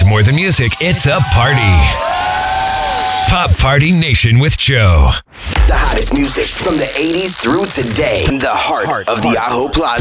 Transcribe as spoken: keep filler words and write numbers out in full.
It's more than music, it's a party. Pop Party Nation with Joe. The hottest music from the eighties through today in the heart of the Ajo Plaza.